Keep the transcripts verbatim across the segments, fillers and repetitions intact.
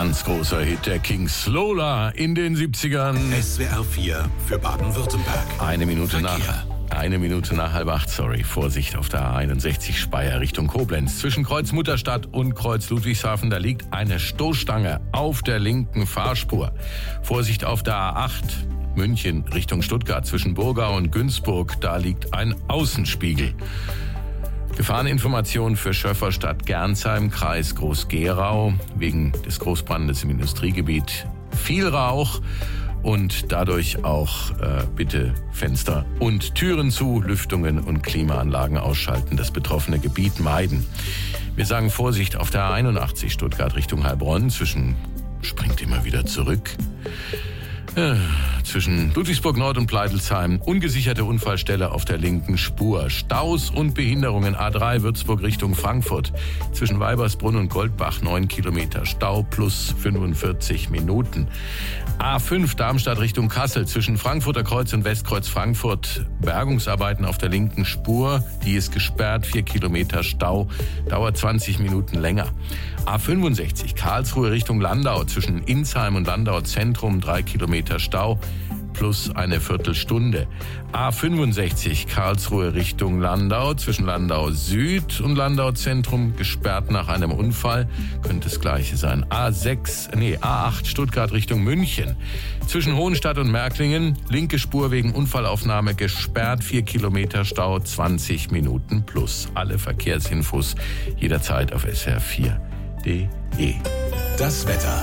Ganz großer Hit der Kings, Lola in den siebzigern. S W R vier für Baden-Württemberg. Eine Minute nach. Verkehr. Eine Minute nach halb acht, sorry. Vorsicht auf der A einundsechzig Speyer Richtung Koblenz. Zwischen Kreuz Mutterstadt und Kreuz Ludwigshafen, da liegt eine Stoßstange auf der linken Fahrspur. Vorsicht auf der A acht München Richtung Stuttgart. Zwischen Burgau und Günzburg, da liegt ein Außenspiegel. Gefahreninformation für Schöfferstadt Gernsheim, Kreis Groß-Gerau. Wegen des Großbrandes im Industriegebiet viel Rauch. Und dadurch auch äh, bitte Fenster und Türen zu, Lüftungen und Klimaanlagen ausschalten, das betroffene Gebiet meiden. Wir sagen Vorsicht auf der A einundachtzig Stuttgart Richtung Heilbronn, zwischen, springt immer wieder zurück, äh, zwischen Ludwigsburg Nord und Pleitelsheim, ungesicherte Unfallstelle auf der linken Spur. Staus und Behinderungen A drei Würzburg Richtung Frankfurt. Zwischen Weibersbrunn und Goldbach neun Kilometer Stau plus fünfundvierzig Minuten. A fünf Darmstadt Richtung Kassel. Zwischen Frankfurter Kreuz und Westkreuz Frankfurt. Bergungsarbeiten auf der linken Spur. Die ist gesperrt. vier Kilometer Stau. Dauert zwanzig Minuten länger. A fünfundsechzig Karlsruhe Richtung Landau. Zwischen Insheim und Landau Zentrum drei Kilometer Stau plus eine Viertelstunde. A fünfundsechzig Karlsruhe Richtung Landau, zwischen Landau Süd und Landau Zentrum gesperrt nach einem Unfall. Könnte das gleiche sein. A sechs, nee, A acht Stuttgart Richtung München. Zwischen Hohenstadt und Märklingen, linke Spur wegen Unfallaufnahme gesperrt, vier Kilometer Stau, zwanzig Minuten plus. Alle Verkehrsinfos jederzeit auf S W R vier punkt de. Das Wetter.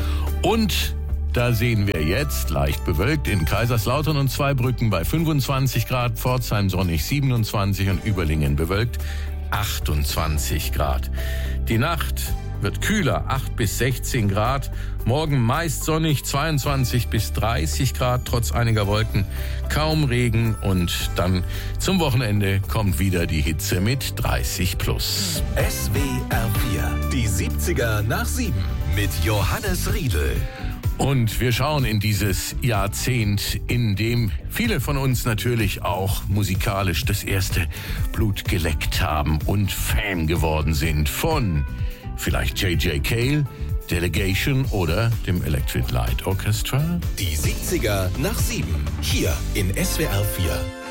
Und da sehen wir jetzt, leicht bewölkt in Kaiserslautern und Zweibrücken bei fünfundzwanzig Grad, Pforzheim sonnig siebenundzwanzig und Überlingen bewölkt achtundzwanzig Grad. Die Nacht wird kühler, acht bis sechzehn Grad. Morgen meist sonnig, zweiundzwanzig bis dreißig Grad, trotz einiger Wolken. Kaum Regen und dann zum Wochenende kommt wieder die Hitze mit dreißig plus. S W R vier, die siebziger nach sieben mit Johannes Riedl. Und wir schauen in dieses Jahrzehnt, in dem viele von uns natürlich auch musikalisch das erste Blut geleckt haben und Fan geworden sind von vielleicht J J Cale, Delegation oder dem Electric Light Orchestra. Die siebziger nach sieben, hier in S W R vier.